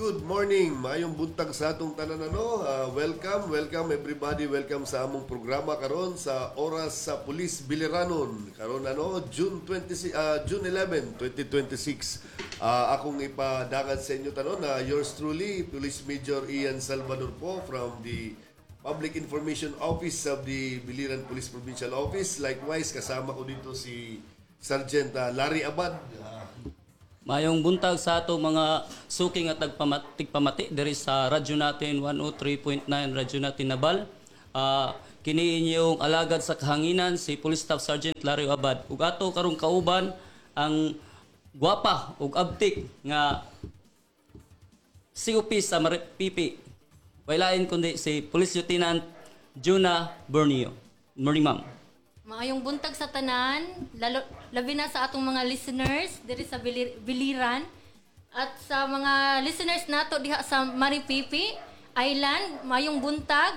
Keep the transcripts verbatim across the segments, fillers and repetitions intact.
good morning. Maayong buntag sa atong tanan ano. Uh, welcome, welcome everybody. Welcome sa among programa karon sa Oras sa Pulis Biliranon. Karon ano, June twenty uh, June eleventh, twenty twenty-six. Uh, akong ipadagad sa inyo tanon na yours truly, Police Major Ian Salvador po from the Public Information Office of the Biliran Police Provincial Office. Likewise, kasama ko dito si Sergeant uh, Larry Abad. Uh, Mayong buntag sa ato mga suking at tigpamati diri sa radyo natin one oh three point nine radyo natin Nabal. Uh, kini inyong alagad sa kahanginan si Police Staff Sergeant Larry Abad. Ug ato karong kauban ang gwapa ug abtik nga C O P sa P P. Wailain kundi si Police Lieutenant Juna Borneo. Morning, ma'am. Maayong buntag sa tanan, lalo, labi na sa atong mga listeners diri sa Bilir, Biliran at sa mga listeners nato diha sa Maripipi Island, maayong buntag.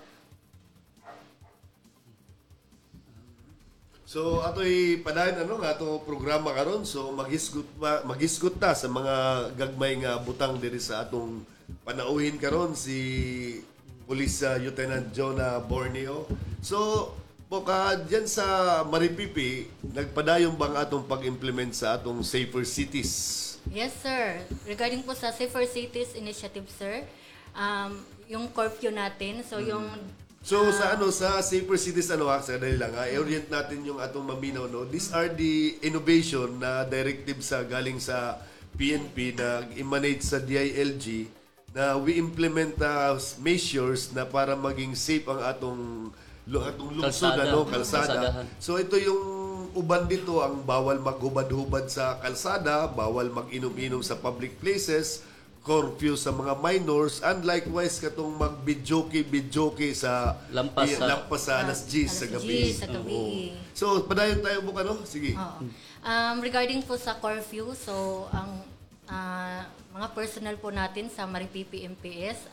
So ato'y padayon ano nga ato programa karon. So magisgot magisgot ta sa mga gagmay nga butang diri sa atong panauhin karon si Police uh, Lieutenant Jona Borneo. So Boka, dyan sa Maripipi, nagpadayon bang atong pag-implement sa atong Safer Cities? Yes, sir. Regarding po sa Safer Cities Initiative, sir, um, yung curfew natin, so yung... So uh, sa ano sa Safer Cities ano ha, sa dali lang ha, i-orient natin yung atong maminaw no. These are the innovation na directive sa galing sa P N P na emanate sa D I L G na we implement uh, measures na para maging safe ang atong atong lungsod ano, kalsada. So ito yung uban dito, ang bawal maghubad-hubad sa kalsada, bawal mag-inom-inom sa public places, curfew sa mga minors, and likewise katong mag-bidyoke-bidyoke sa lampas sa, lampas sa alas diyes sa gabi. sa gabi. Oo. So padayon tayo buka no? Sige. Oo. Um, regarding po sa curfew, so ang uh, mga personnel po natin sa Maripipi M P S,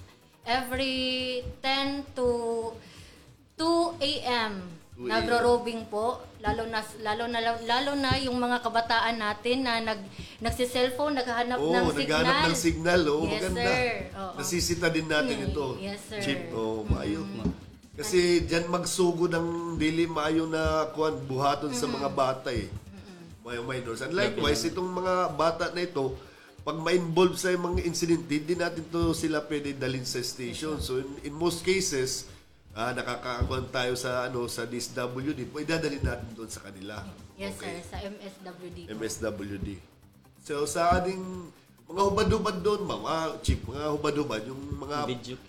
every ten to two a.m. nagro-robing po, lalo na lalo na lalo na yung mga kabataan natin na nag nagsi-cellphone, naghahanap oh, ng signal. naghahanap ng signal, oh, yes, maganda. Sir. Oo. Nasisita din natin Mm, ito. yes, sir. Chip, oh, maayo. Mm-hmm. Kasi diyan magsugod ang dili maayo na kuan buhaton mm-hmm. sa mga bata eh. Mm-hmm. Mga minors. And likewise, itong mga bata na ito, pag ma-involve sa mga incident, hindi natin to sila pwede dalhin sa station. So in, in most cases, Ah, nakakakuan tayo sa ano sa D S W D. Pwede dadalhin natin doon sa kanila. Yes, okay. sir, sa M S W D. M S W D. So sa ating mga hubad-hubad doon, ma'am, ah, Chief, mga hubad-hubad, yung mga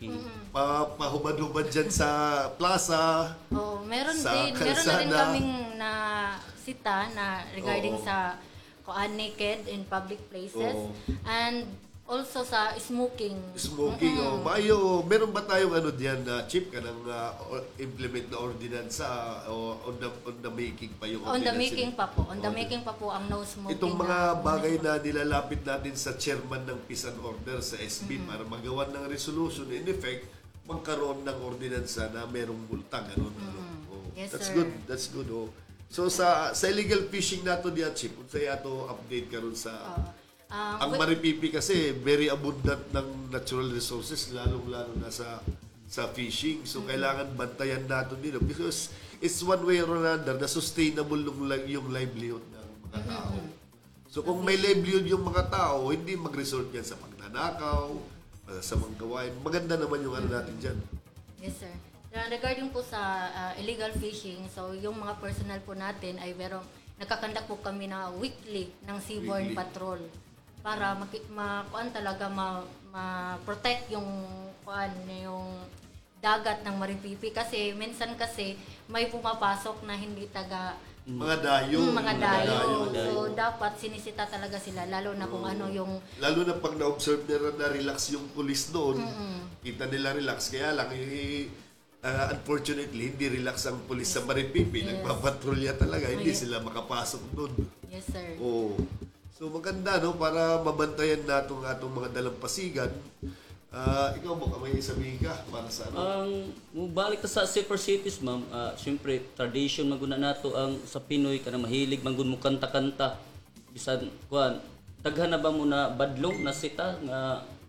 pa, pa-hubad-hubad dyan sa plaza. Oh, meron sa din, meron na kalsada. rin kaming na sita na regarding Oo. sa kuan naked in public places Oo. and also sa smoking. Smoking, mm-hmm. oh. Maayo, meron ba tayong ano diyan na uh, Chief ka ng uh, implement na ordinansa uh, on, the, on the making pa yung On the ordinance? making pa po. On the Okay. making pa po ang no smoking. Itong mga na, bagay na nilalapit natin sa chairman ng Peace and Order sa S B mm-hmm. para magawa ng resolution, in effect, magkaroon ng ordinansa na merong multa. Ganun, mm-hmm. ano? Oh. Yes, That's sir. good. That's good. Oh. So sa sa illegal fishing nato diyan, Chief, kung saya to update karon sa Uh, um, ang Maripipi kasi very abundant ng natural resources, lalong-lalo na sa sa fishing. So, mm-hmm. kailangan bantayan natin dito because it's one way or another na sustainable yung, yung livelihood ng mga tao. So, kung may livelihood yung mga tao, hindi mag-resort yan sa pagnanakaw, sa mga gawain. Maganda naman yung ano natin dyan. Yes, sir. Uh, regarding po sa uh, illegal fishing, so yung mga personnel po natin ay merong nagkakandak po kami na weekly ng seaborne Weekly. patrol para maki- ma kuan talaga ma, ma-protect yung kuan yung dagat ng Maripipi kasi minsan kasi may pumapasok na hindi taga Mga dayo. mm, mga dayo. mga dayo. So dapat sinisita talaga sila lalo na kung ano yung Lalo na pag na-observe nila na relax yung pulis doon, Mm-mm. kita nila relax. Kaya lang, eh, uh, unfortunately, hindi relax ang pulis sa Maripipi. Yes. Nagpapatrolya talaga, hindi yes. sila makapasok doon. yes sir. Oo. So maganda no para mabantayan natong atong mga dalampasigan. Uh, ikaw mo may sabihin ka para sa ano? Ang mubalik ta sa Safer Cities, ma'am, uh, syempre tradition maguna nato ang sa Pinoy kanang mahilig mangun mo kanta-kanta. Bisan kuan, daghan na ba mo na badlong na sita nga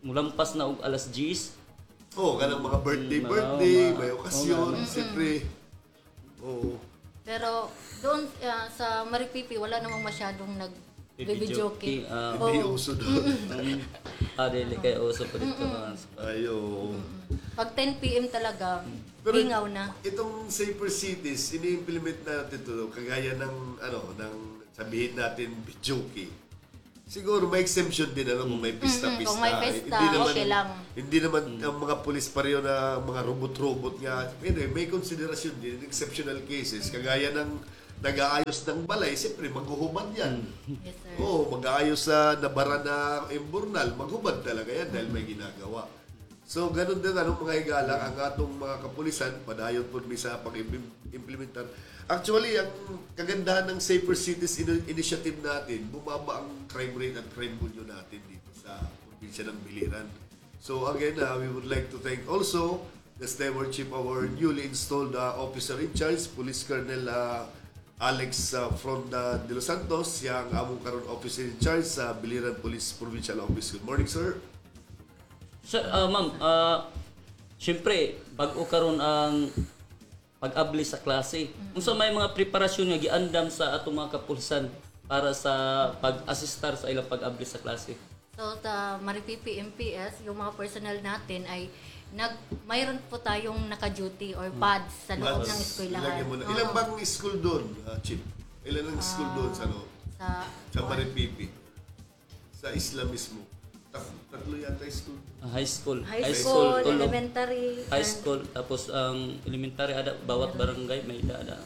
mulampas na og alas diyes. Oo, kanang mga birthday, Mm, birthday, mga- may okasyon, mga- siyempre. Oo. Pero doon ah, sa Maripipi, wala namang masyadong nag-videoke. Ah, Hindi uso doon. um, ah, dili kay uso po dito. ah. Ayo. Pag ten p.m. talaga, Pero hingaw na. itong Safer Cities, ini-implement natin ito kagaya ng ano, ng sabihin natin videoke. Siguro may exemption din ano kung may pista-pista. Kung may pista, hindi naman, okay lang. Hindi naman ang mga pulis pareho na mga robot-robot nga. Anyway, may konsiderasyon din in exceptional cases. Kagaya ng nag-aayos ng balay, siyempre maghuhubad yan. Yes, sir. Oo, mag-aayos sa nabara na imburnal, maghubad talaga yan dahil may ginagawa. So, ganun din anong mga higala ang atong mga kapulisan, padayon po mi sa pag-implementar. Actually, ang kagandahan ng Safer Cities in- Initiative natin, bumaba ang crime rate at crime volume natin dito sa probinsya ng Biliran. So again, uh, we would like to thank also the stewardship of our newly installed uh, officer in charge, Police Colonel uh, Alex uh, Fronda de los Santos, siyang among karon officer in charge sa Biliran Police Provincial Office. Good morning, sir. Sir, ah, ma'am, ah, syempre, bago karon ang pag-abli sa klase. Unsa may mga preparasyon nga giandam sa atong mga kapulisan para sa pag-assistar sa ilang pag-abli sa klase? So sa Maripipi M P S, yung mga personnel natin ay nag mayroon po tayong naka-duty or pads sa loob ng eskwelahan. Ilagyan mo na. Oo. Ilang bang school doon, uh, Chief? Ilan ang school doon sa loob? Sa Sa Maripipi? Sa isla mismo? Tat- Tatlo yata yung school. Ah, high school. high school, tulo. elementary, High and- school, tapos ang elementary, ada, bawat barangay may ada.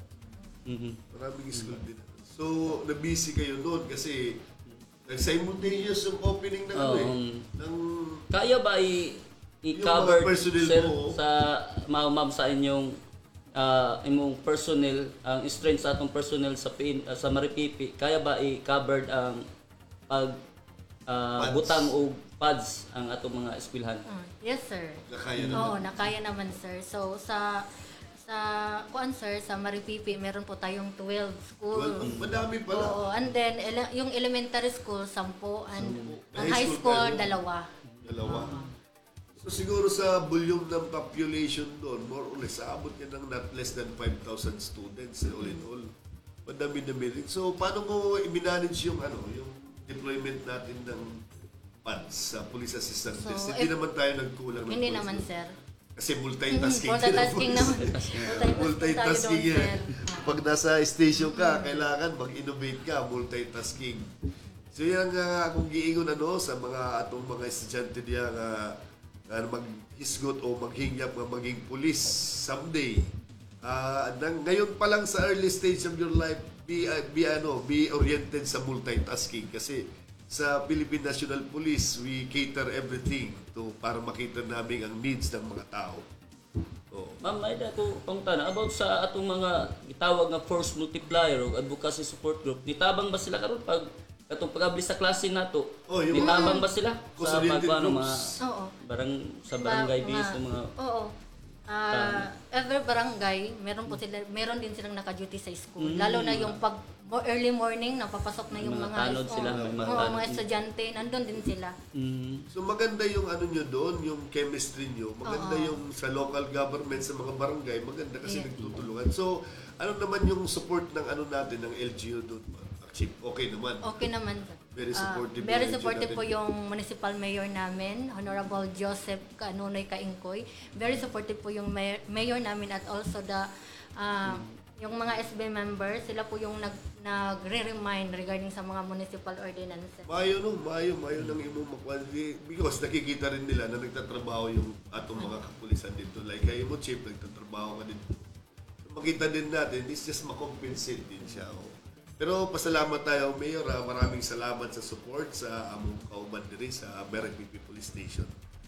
Mhm. Maraming school din. So, na-busy kayo doon kasi simultaneous yung opening ng ano eh. Um, Ng, Kaya ba i- Yung i-cover mga personnel sir, mo. sa mga ma'am sa inyong ah, imong personnel, ang strength sa atong personnel sa P N, ah, sa Maripipi, kaya ba i-covered ang pag ah, Pads. butang o pads ang atong mga eskwelahan? Ah, yes, sir. nakaya Oo, naman. nakaya naman, sir. So, sa sa kuan sir, sa Maripipi, meron po tayong twelve schools. Well, ang madami pala. Oo, and then ele- yung elementary school, sampo, and Sampu. ang High high school school, tayo. dalawa. Dalawa. So siguro sa volume ng population doon, more or less, aabot yan ng not less than five thousand students eh, all in all. Madami-dami rin. So paano mo i-manage yung, ano, yung deployment natin ng funds sa police assistance So, desk? Hindi if- naman tayo nagkulang ng Hindi police naman, doon. sir. Kasi multitasking. Multitasking naman. Multitasking tayo doon, yan. sir. Pag nasa station ka, kailangan mag-innovate ka, multitasking. So yan nga kung giingon ano sa mga atong mga estudyante diya nga nga maghisgot o maghingyap nga maging pulis someday. Ah, nang ngayon pa lang sa early stage of your life, be, uh, be ano, be oriented sa multitasking kasi sa Philippine National Police, we cater everything to para makita namin ang needs ng mga tao. Oh. Ma'am, may dako pang tanong about sa atong mga gitawag nga force multiplier o advocacy support group. Nitabang ba sila karon pag katong pag-abli sa klase nato? Oh, yung Nitabang ba sila sa consolidated pagkuano mga groups. Oo. barang sa barangay Mga- base o mga Oo. Ah, every barangay, meron po sila, meron din silang naka-duty sa school. Lalo na yung pag mo- early morning, napapasok na yung Mga mga, tanod oo, sila, may mga oo, tanod. mga estudyante, nandun din sila. mm, So maganda yung ano nyo doon, yung chemistry nyo. Maganda yung sa local government, sa mga barangay, maganda kasi Yeah. nagtutulungan. So ano naman yung support ng ano natin, ng L G U doon? Chief, okay naman. Okay naman. sir. Very Ah, supportive very yung supportive natin. po yung municipal mayor namin, Honorable Joseph Kanunoy Kaingkoy. Very supportive po yung mayor, mayor namin at also the ah, yung mga S B members, sila po yung nag nagre-remind regarding sa mga municipal ordinances. Maayo no, maayo, maayo ng imong makuha. Because nakikita rin nila na nagtatrabaho yung atong mga kapulisan dito. Like kayo mo, Chief, nagtatrabaho ka dito. So, makita din natin, it's just makompensate din siya. Oh. Pero pasalamat tayo, Mayor. ah, maraming salamat sa support sa among kauban diri sa Maripipi Police Station.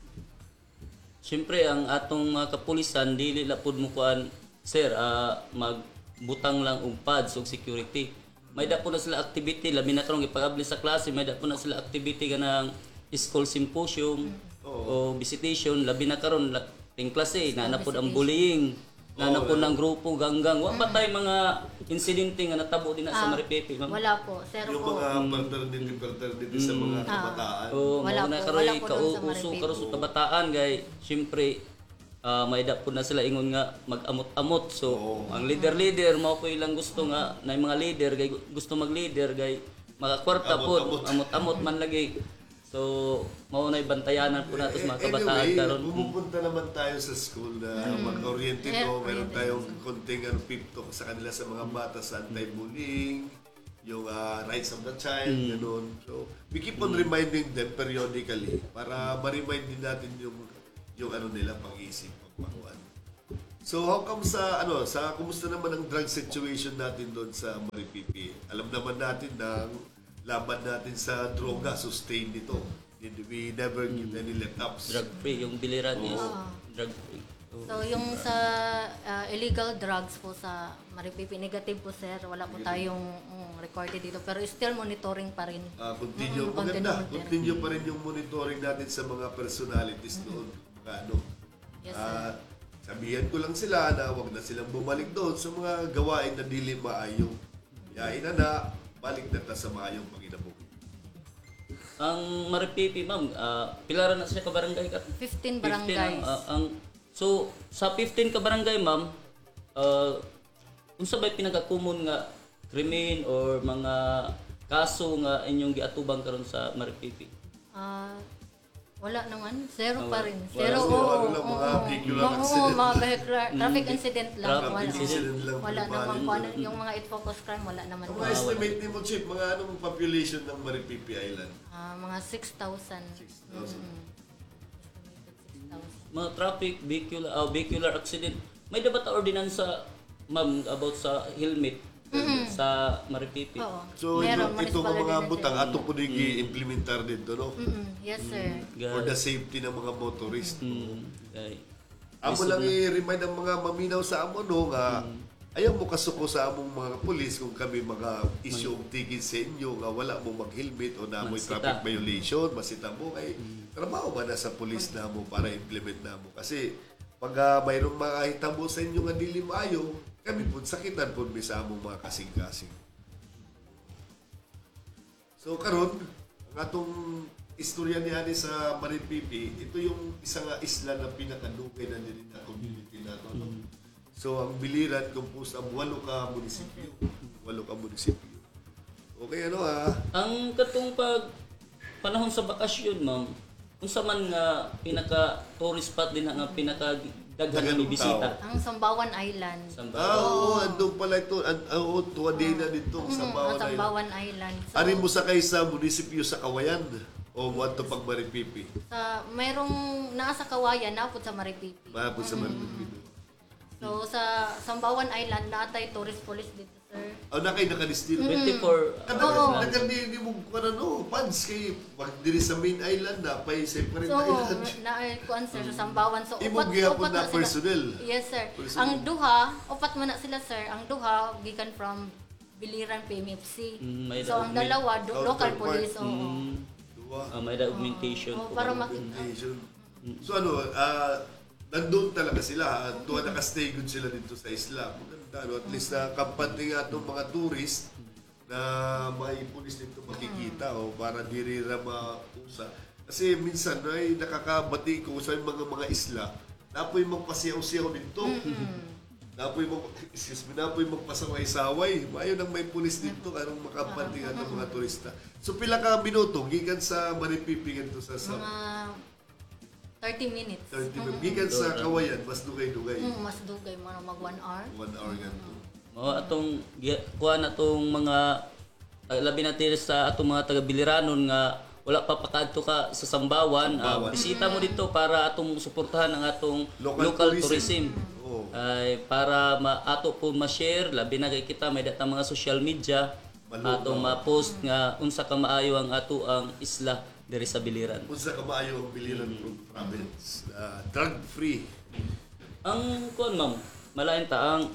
Siyempre, ang atong mga kapulisan, dili lapod mo kuan, sir, ah, magbutang lang og pads og security. May dapo na sila activity, labi na karong ipag-abli sa klase, may dapo na sila activity ganang school symposium o visitation, labi na karon la- ting klase, na napod ang bullying. na Oo, napun ng grupo ganggang. Wa pa tay mga insidente nga natabo din na sa Ah, Maripipi, ma'am. Wala po. Zero Yung po. mga fraternity, fraternity sa mga kabataan. Oo, Wala mao na po, karoy wala po dun sa kauso Maripipi. karon sa kabataan gay syempre ah may da po na sila ingon nga mag-amot-amot. So ang leader-leader mao po ilang gusto nga na yung mga leader gay gusto mag-leader gay makakwarta po Amot-amot. amot-amot man lagi. So mao na bantayanan po nato sa mga kabataan Anyway, karon. pumupunta naman tayo sa school na mag-oriented Yeah, o meron oriented. tayong konting ano, pip talk sa kanila sa mga bata sa anti-bullying, yung ah, rights of the child, gano'n. So, we keep on reminding them periodically para ma-remind din natin yung yung ano nila pag-iisip, pagpakuan. So, how come sa ano, sa kumusta naman ang drug situation natin doon sa Maripipi? Alam naman natin na ang laban natin sa droga sustain nito. We never give any let-ups. Drug free yung biliran is Oo. drug free. Oh. So yung sa ah, illegal drugs po sa Maripipi, negative po sir. Wala po tayong mm, recorded dito. Pero still monitoring pa rin. Ah, continue. Mm, Maganda. continue. Continue pa rin yung monitoring natin sa mga personalities doon. Mga ano. Yes, At sabihan ko lang sila na wag na silang bumalik doon sa mga gawain na dili maayo. Yain na na, balik na ta sa maayong Panginoon. Ang Maripipi, ma'am, ah, pilaran na siya ka barangay ka? fifteen fifteen barangays. ang, ah, ang so sa fifteen ka barangay, ma'am, uh, unsa ba'y pinaka-common nga krimen or mga kaso nga inyong giatubang karon sa Maripipi? Ah, wala naman. Zero Ah, pa rin. wala. Zero. Zero. oo, Ano lang, oo, mga oo. vehicular Oo, accident. mga vehicular, traffic incident lang. Traffic Wala. incident lang Wala po, naman. bali. Kung ano, yung mga it focus crime, wala naman. Ang mga estimate ni mo, Chief, mga anong population ng Maripipi Island? Ah, mga six thousand. six thousand. six thousand. Mga traffic, vehicular, ah, vehicular accident. May dapat na ordinansa, ma'am, about sa helmet sa Maripipi. Oo. So, Meron, ito, ito municipal ang mga ordinance butang yun. ato po nang i-implementar dito, no? Mm-mm. Yes, sir. For the safety ng mga motorist. Mm, okay. Amo lang i-remind ang mga maminaw sa amo no nga ayaw mo kasuko sa among mga pulis kung kami mga issue og tigil sa inyo nga wala mo mag-helmet o namoy Magsita. traffic violation, masita mo kay trabaho ba na sa pulis na mo para implement na mo kasi pag uh, mayroong mga hitabo sa inyo nga dili maayo kami pud sakitan pud mi sa among mga kasing-kasing. So karon ang atong istorya ni ani sa Maripipi, ito yung isang nga isla na pinakadugay na din na community nato. No? So ang Biliran composed ang walo ka munisipyo. Walo ka munisipyo. Okay ano ah. Ang katong pag panahon sa bakasyon, ma'am, unsa man nga pinaka tourist spot din nga pinaka daghan Daghang ni bisita. Ang Sambawan Island. Ah, Samba. oo, andun pala ito. And, oo, tuwadi na dito sa Mm, ang Bawang Island. Sambawan Island. So, Ari mo sakay sa munisipyo sa Kawayan o muadto pag Maripipi. sa, mayroong naa sa Kawayan, naapod sa Maripipi. Maapod sa Maripipi. So, sa Sambawan Island, naatay tourist police dito, sir. Oh, na kay nakadistil. twenty-four Kada Oo. kada di mo ano no, fans kay pag diri sa main island na pay separate So, island. na kuan sir sa Sambawan. So, Imo gihapon na sila. personnel. Yes, sir. Personnel. Ang duha, upat man na sila, sir. Ang duha gikan from Biliran P M F C. Mm, may So, ang da- may- dalawa, do- local Counterpart. police. Oo. Mm, Duwa. ah, may documentation Oo, po. para makita. Foundation. So ano, ah nandun talaga sila. Uh, Tuwa nakastay good sila dito sa isla. Maganda, no? At least na kampante nga itong mga tourist na may pulis dito makikita o para diri ra mausa. Kasi minsan ay nakakabati ko sa mga mga isla. Napoy magpasiyaw-siyaw dito. Napoy mag excuse me, napoy magpasaway-saway. Mayo nang may pulis dito karong makampante nga itong mga turista. So pila ka minuto gikan sa Maripipi ganito sa sa Mga thirty minutes. thirty minutes. Gikan sa Kawayan, mas dugay-dugay. Mm, mas dugay mo na mag one hour. One hour ganito. Mao atong gi- kuha na tong mga ah, labi na tira sa atong mga taga Biliranon nga wala pa pakadto ka sa Sambawan, ah, Sambawan. bisita mo dito para atong suportahan ang atong Local local, tourism. tourism. Oo. Ay para ma ato po ma-share labi na kay kita may data mga social media Malugaw. atong ma-post nga unsa ka maayo ang ato ang isla diri sa Biliran. Unsa ka maayo ang Biliran province? Uh, drug-free. Ang kuan ma'am, malain ta ang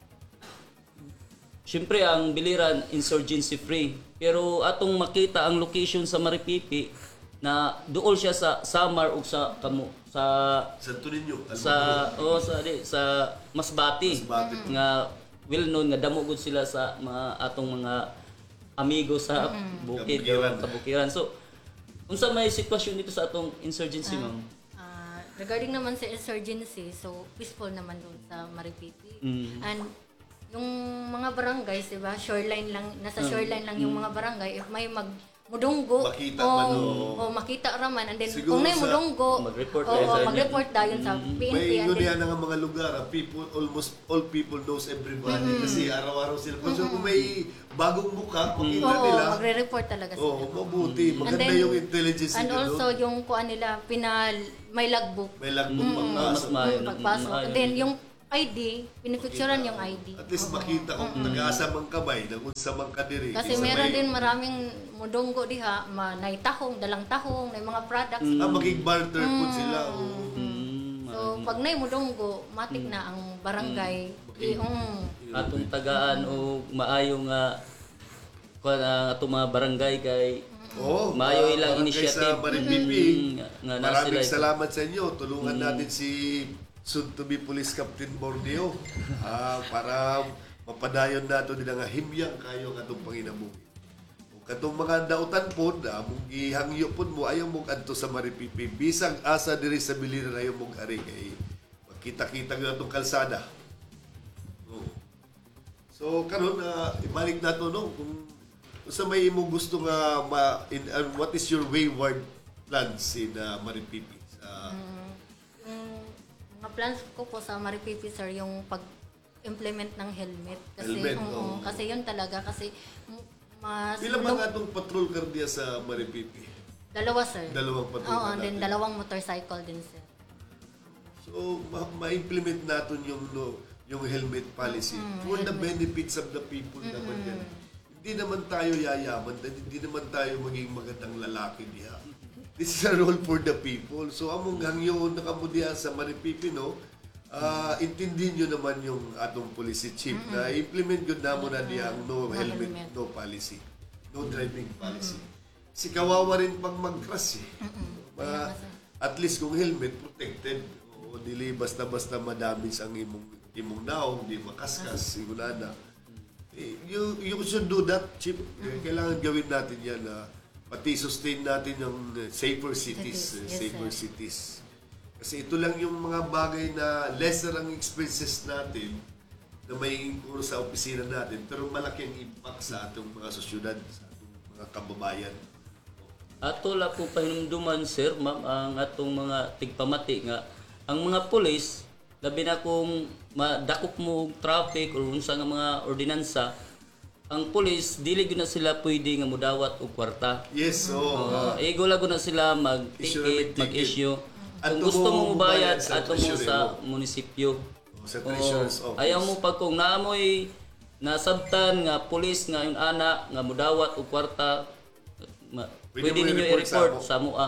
Siyempre ang Biliran insurgency free. Pero atong makita ang location sa Maripipi na duol siya sa Samar ug sa kamo sa Santo Niño. sa oh sa di, sa Masbati, Masbati. nga well known nga damo gud sila sa mga atong mga amigo sa bukid Kabukiran. o kabukiran. So unsa may sitwasyon dito sa atong insurgency, ma'am? Ah, regarding naman sa insurgency, so peaceful naman doon sa Maripipi. Mm. And yung mga barangays, di ba, shoreline lang, nasa shoreline lang yung mga barangay, if may mag mudunggo, Makita o, man, o makita raman, and then Siguro kung may sa- mudunggo, Mag-report oo, tayo sa inyo. mag-report dayon sa P N P. May and then, inunihan ng mga lugar, ah, people, almost all people knows everybody kasi araw-araw sila. So kung may bagong mukha, makita oo, nila, magre-report talaga sila. oh, mabuti. And Maganda then- yung intelligence And nila also, doon. yung kuan nila, pinal, may logbook. May lagbong Mm, pagpasok. mas maayo. Mm, pagpasok. maayo. And then, yung I D, pinipicturean yung I D. At least makita kung nag-asa mang kamay, na unsa mang kadiri. Kasi Isa meron may- din maraming mudonggo diha, ma nay tahong, dalang tahong, nay mga products. Ah, maging barter po sila. oh. Mm, So, pag nay mudonggo, matik na ang barangay. Yung atong tagaan o maayo nga kuan ang atong mga barangay kay Oo, maayo ah, ilang barangay initiative sa Maripipi. Mm, nga- nga na Maraming sila- Mm. salamat sa inyo. Tulungan natin si soon to be Police Captain Borneo ah, para mapadayon nato din nga himyang kayo katong panginabuhi. Kung katong mga dautan pod, ah, mong gihangyo pod mo ayaw mong adto sa Maripipi. Bisag asa diri sa biliran ayaw mong ari kay makita-kita gyud atong kalsada. Oo. So karon na ibalik nato no kung kung sa may imo gusto nga ma, in, uh, what is your wayward plans in uh, Maripipi sa yung mga plans ko po sa Maripipi, sir, yung pag-implement ng helmet. Kasi, Helmet, oo, oo. kasi yun talaga. Kasi m- mas... pila mga atong patrol car diya sa Maripipi? Dalawa, sir. Dalawang patrol Oo, car and then natin. dalawang motorcycle din, sir. So ma- ma-implement natin yung no, yung helmet policy for the benefits of the people naman yan. Hindi naman tayo yayaman, hindi naman tayo maging magandang lalaki diha. This is a role for the people. So among hangyo na kamo diha sa Maripipi no, ah intindihin nyo naman yung atong policy chief na implement yun namo na diha ang no No helmet, helmet. no policy. No driving policy. Si kawawa rin pag mag-crash eh. Ma- at least kung helmet, protected. O dili basta-basta madamage ang imong imong naong, di makaskas, sigurada. Eh, you, you should do that, Chief. Eh, Kailangan gawin natin yan na pati sustain natin yung uh, safer cities. Cities, uh, yes, safer sir. cities. Kasi ito lang yung mga bagay na lesser ang expenses natin na may incur sa opisina natin pero malaki ang impact sa atong mga sosyudad, sa atong mga kababayan. ato la po pahinumduman, sir, ma'am, ang atong mga tigpamati nga ang mga pulis labi na kung madakop mo og traffic o unsa nga mga ordinansa, ang pulis dili gyud na sila pwede nga modawat og kwarta. Yes, so Uh, ego lang na sila Issue na mag-ticket, mag-ticket. mag-issue. At Kung gusto mo mo bayad, bayad sa ato mo treasury sa mo. munisipyo. sa Oo. treasurer's office. Ayaw mo pag kung naamoy nasabtan nga pulis nga yung ana nga mudawat og kwarta, ma- Pwede pwede mo ninyo i-report sa i-report sa mua.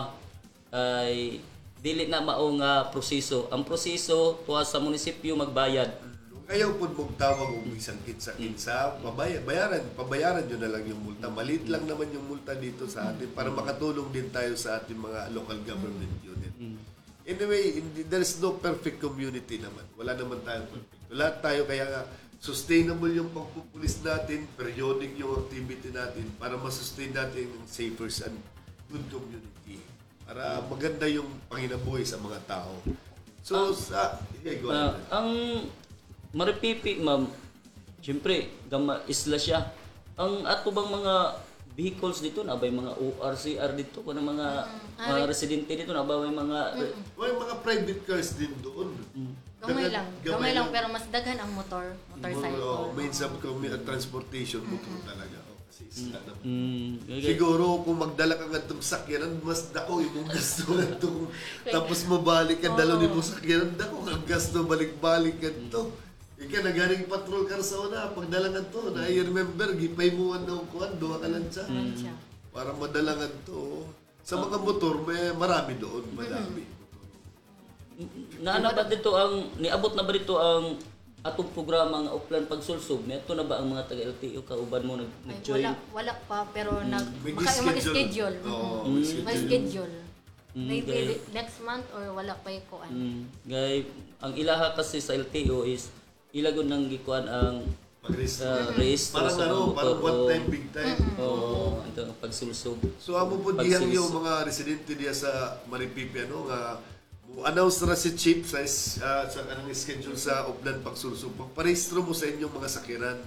Ay dili na mao nga proseso. Ang proseso tuwa sa munisipyo magbayad. Ayaw po mong tawag o isang kinsa-kinsa, pabayad, bayaran, pabayaran nyo na lang yung multa. Maliit lang naman yung multa dito sa atin para makatulong din tayo sa ating mga local government unit. Anyway, hindi, there is no perfect community naman. Wala naman tayong perfect. Lahat tayo kaya nga sustainable yung pagpupulis natin, periodic yung activity natin para masustain natin yung safer and good community. Para maganda yung panginabuhi sa mga tao. So, sa... Yeah, go Ah, ahead. ang Maripipi, ma'am, siyempre, gama isla siya. Ang ato bang mga vehicles dito, nabay mga O R C R dito, kung mga, mga residente dito, nabay mga... May mga private cars din doon. Gamay Dagan- lang. Gamay lang, pero mas daghan ang motor, motorcycle. Oh, means of commu- transportation mo talaga. Oh, kasi isla naman. Mm, okay. Siguro kung magdala ka nga itong sakyanan, mas dako imong gasto nga itong tapos mabalik ka, dalo ni mo sakyanan, dako ang gasto, balik-balik ka ito. Ika na galing patrol car sa una, pagdala nga ito, na I remember, gipay mo nga daw kuhan, duha ka lang siya. Siya. Para madala nga ito. Sa mga motor, may marami doon, madami. Naana ba dito ang, niabot na ba dito ang atong programa nga uplan pagsulsog, neto na ba ang mga taga L T O kauban mo nag Ay, nag-join? wala, wala pa, pero nag, May maka, schedule. mag-schedule. Oo, Mhm. may May schedule. schedule. Mm, Maybe kaya- next month or wala pa yung kuan. Mm, gay ang ilaha kasi sa L T O is ilagon nang gikuan ang Pag-restro. uh, rehistro Parang sa ano, mga parang motor. one time, big time. Oo, ito ang pagsulsog. So amo po Pag diyang sinis- yung mga residente diya sa Maripipi ano nga announce na si Chief sa is- ah, sa kanang schedule sa Upland pagsursug. Parehistro mo sa inyong mga sakyanan.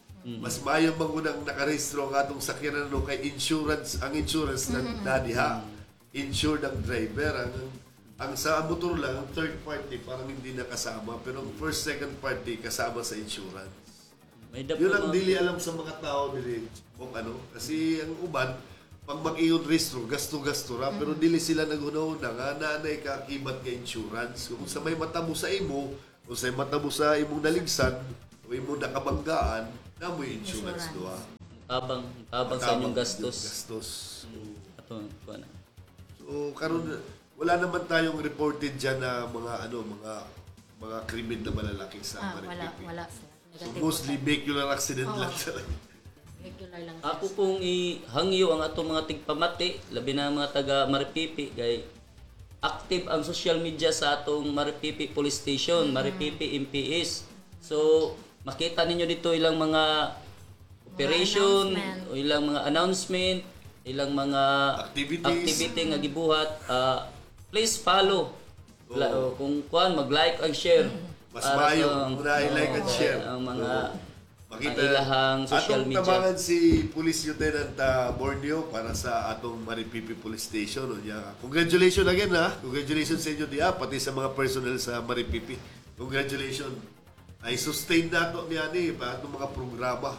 Mas maayo man unang nakarehistro ang atong sakyanan no kay insurance ang insurance na nadiha. Insured ang driver ang ang sa motor lang ang third party parang hindi nakasama pero ang first second party kasama sa insurance. May dapat Yun ang mga- dili alam sa mga tao dili kung ano kasi ang uban pag mag-iyon restro gasto-gasto ra pero dili sila naghuna-una nga naanay ka kibat nga insurance kung sa may matabo sa imo o sa may matabo sa imong naligsan o imong nakabanggaan na mo insurance Insurance. duha tabang tabang sa inyong gastos. gastos Ato kuan. so karon wala naman tayong reported diyan na mga ano mga mga krimen na malalaki sa Ah, wala, Maripipi. wala sir. So Negative mostly po. vehicular accident lang Oo. talaga. Regular lang. Ako pong ihangyo ang atong mga tigpamati, labi na mga taga Maripipi kay active ang social media sa atong Maripipi Police Station, Maripipi M P S. So makita ninyo dito ilang mga operation, announcement. o ilang mga announcement, ilang mga Activities. activity nga gibuhat. Ah, please follow. La- o, kung kuan mag-like and share. Mas para maayo, sa- unahin like and Oo, share. Ang mga Makita ang ilahang social atong media. tabangan si Police Lieutenant uh, Borneo para sa atong Maripipi Police Station. O, yeah. Congratulations again ha. Congratulations sa inyo diya, pati sa mga personnel sa Maripipi. Congratulations. Ay sustain nato niya ni pa atong mga programa.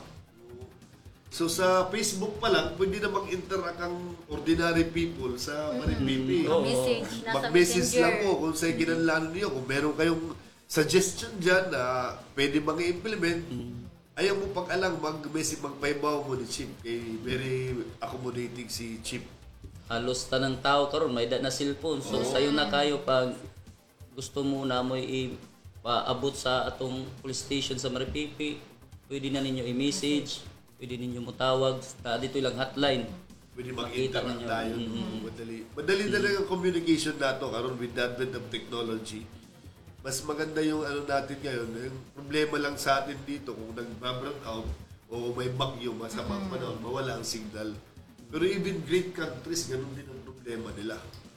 So sa Facebook pa lang, pwede na mag-interact ang ordinary people sa Maripipi. Oo. Message, nasa Mag-message messenger. lang po kung sa kinanlano niyo. Kung meron kayong suggestion dyan na pwede bang i-implement, ayaw mo pag-alang, mag-message, magpaibaw mo ni Chief. Kay very accommodating si Chief. Halos tanang tao karon may da na cellphone. So sayo na kayo pag gusto mo na mo i-paabot sa atong police station sa Maripipi, pwede na ninyo i-message, pwede ninyo motawag, ta dito lang hotline. Pwede Makita mag-interact ninyo. tayo. Mm-hmm. Madali. Madali talaga ang communication nato karon with the advent of technology. Mas maganda yung ano natin ngayon. Yung problema lang sa atin dito kung nag-brown out o may bagyo, masamang panahon, mawala ang signal. Pero even great countries, ganun din ang problema nila.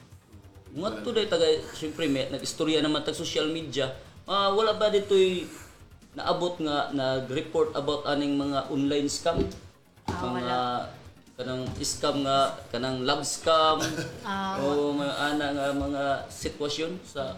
Mga to day taga syempre may nag-istorya naman tag social media. Ah, wala ba dito'y naabot nga nag-report about aning mga online scam? Ah, mga kanang scam nga kanang love scam Ah, o mga ana nga mga sitwasyon sa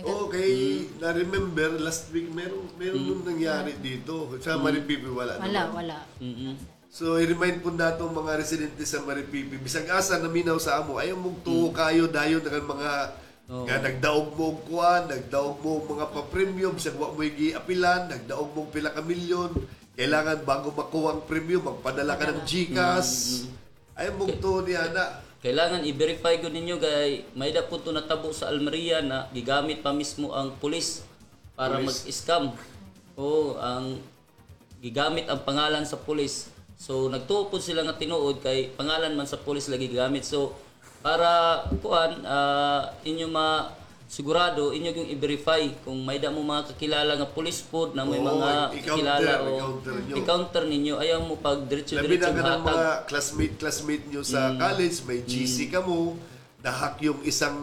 Okay, na-remember, last week meron, meron nung nangyari dito. Sa Maripipi, wala wala, naman. wala. mm So, i-remind po nato mga residente sa Maripipi, bisag asa na minaw sa amo, ayaw mong tuho kayo dayon ng mga Oo. nga nagdaog mo og kuan, nagdaog mo og mga pa-premium, bisag wa mo gi-apilan, nagdaog mo og pila ka milyon, kailangan bago makuha ang premium, magpadala ka ng GCash. Ayaw mong tuho niya na. Kailangan i-verify ko ninyo kay may da po to natabo sa Almeria na gigamit pa mismo ang pulis para Pulis. mag-scam. O ang gigamit ang pangalan sa pulis. So nagtuo po sila nga tinuod kay pangalan man sa pulis lagi gigamit. So para kuan ah, inyo ma sigurado inyo yung i-verify kung may da mo mga kakilala nga pulis pod na may Oo, mga i-counter, kakilala o i-counter nyo. i-counter ninyo ayaw mo pag Labi diretso-diretso na ka ng hatag. mga classmate, classmate nyo sa college, may G C ka mo, nahack yung isang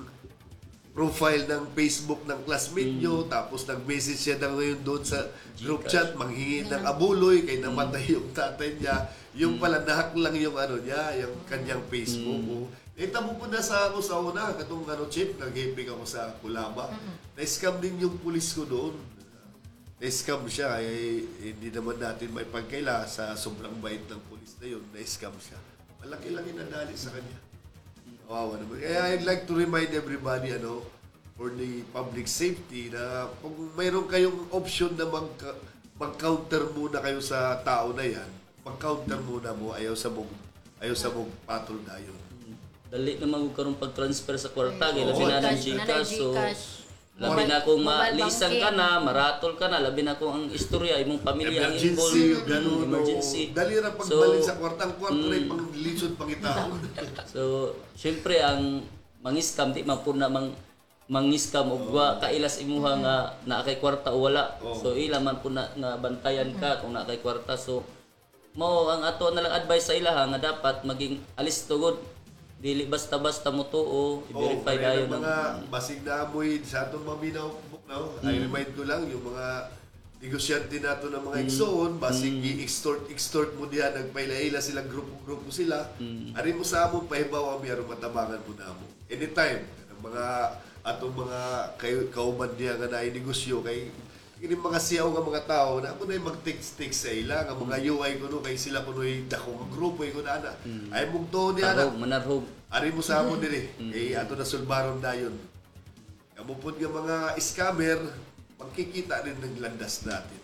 profile ng Facebook ng classmate nyo, tapos nag-message siya na ngayon doon sa group chat, manghingi ng abuloy, kay namatay yung tatay niya. Yung pala, nahack lang yung ano niya, yung kanyang Facebook. Oh. Eh, tamo po na sa ako sa una, katong ano, Chip, nag-hiping ako sa Kulaba. Na-scam din yung pulis ko doon. Na-scam siya, eh, hindi naman natin may pagkaila sa sobrang bait ng pulis na yun, na-scam siya. Malaki-laki na dali sa kanya. Kawawa naman. Kaya I'd like to remind everybody, ano, for the public safety, na kung mayroon kayong option na mag, mag-counter muna kayo sa tao na yan, mag-counter muna mo, ayaw sa mong, ayaw sa mong patrol na yun. Dali naman kung karon pag-transfer sa kwarta kay Oo, labi na ng Gcash, na GCash. So Gcash. Labi na kung Mobile malisan banking. ka na, maratol ka na, labi na kung ang istorya, imong pamilya ang involved. Emergency, ganun. Emergency. o Dali ra pagbalik sa kwartang kwarto na yung panglisod pangitaon. So, syempre ang mangiskam di man po na mang mangiskam og wa kailas imuha nga naa kay kwarta o wala. So ila man po na nga bantayan ka kung naa kay kwarta. So mao ang ato na lang advice sa ilaha nga dapat maging alis tugod. Dili basta-basta mo tuo, i-verify Oh, dayon ng mga basig na amoy sa atong maminaw buknaw. I remind ko lang yung mga negosyante nato ng mga igsoon, basig i-extort extort mo diha nagpailaila sila grupo-grupo sila. Ari mo sa among pahibaw ami aron matabangan mo namo. Anytime ang mga atong mga kay kauban diha nga naay negosyo kay kini mga siyaw nga mga tao na mo na mag-text-text sa ila nga mga U I kuno kay sila kuno'y dakong grupo ay kuno ana. Ay mong to niya na. Tarog, manarhog. Ari mo sa amon diri. Eh ato na sulbaron dayon. Kamupod nga mga scammer, magkikita rin ng landas natin.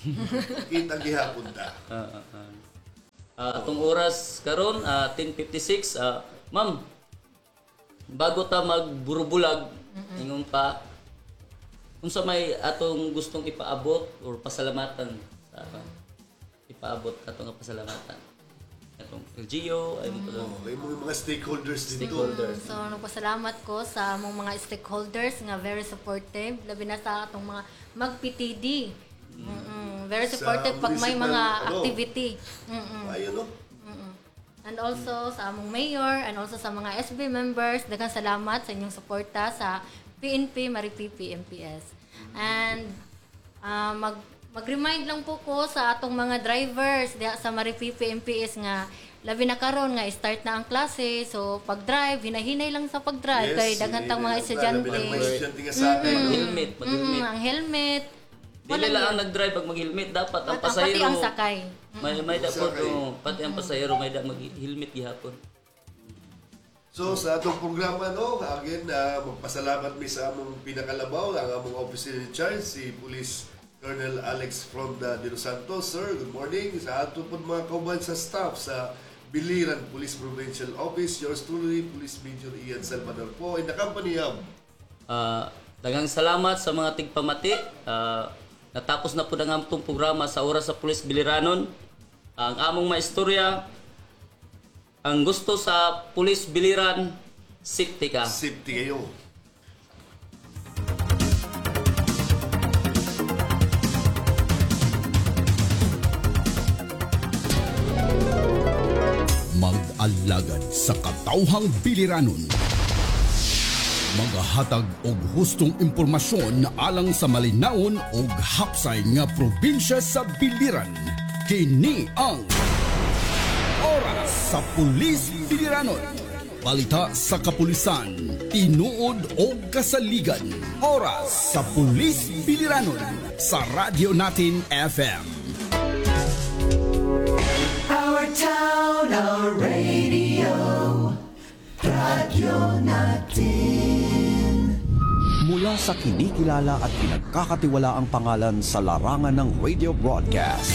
Kita gihapon ta. Ah, ah, ah. Ah, atong oras karon ah, ten fifty-six. Ah, ma'am, bago ta magburubulag, ingon pa, kung sa may atong gustong ipaabot or pasalamatan sa ipaabot atong nga pasalamatan. Atong L G O, ay mo to. May mga, mga stakeholders dito. Stakeholders. So, nagpasalamat ko sa among mga stakeholders nga very supportive, labi na sa atong mga mag-P T D. Mm-mm. Very Sa supportive pag may municipal, mga ano? activity. Mm-mm. Ayun no. Mm-mm. And also sa among mayor and also sa mga S B members, daghang salamat sa inyong suporta sa P N P Maripipi M P S. And ah, mag mag-remind lang po ko sa atong mga drivers diha sa Maripipi M P S nga labi na karon nga start na ang klase. So pag-drive, hinahinay lang sa pag-drive kay daghang tang mga estudyante. Mga estudyante nga sa atin. no? Mag-helmet, Mm, mag-helmet. ang helmet. Dili lang ang nag-drive pag mag-helmet, dapat ang At ang pati pasahero. ang sakay. May may da po Sakay. no, pati ang pasahero may da mag-helmet gihapon. So sa atong programa no, again na magpasalamat mi sa among pinakalabaw, ang among officer in charge si Police Colonel Alex from the De Los Santos. Sir, good morning sa ato pod mga kauban sa staff sa Biliran Police Provincial Office. Yours truly, Police Major Ian Salvador po in the company of Ah, daghang salamat sa mga tigpamati. Ah, natapos na po ang among programa sa Oras sa Pulis Biliranon. Ang among maistorya, ang gusto sa Pulis Biliran, safety ka. safety kayo. Mag-alagad sa katawhang biliranon. Magahatag og hustong impormasyon alang sa malinaon og hapsay nga probinsya sa biliran. Kini ang Oras sa Pulis Biliranon. Balita sa kapulisan, tinuod o kasaligan. Oras sa Pulis Biliranon sa Radyo Natin F M. Our town, our radio, Radio Natin. Mula sa kinikilala at pinagkakatiwalaang pangalan sa larangan ng radio broadcast.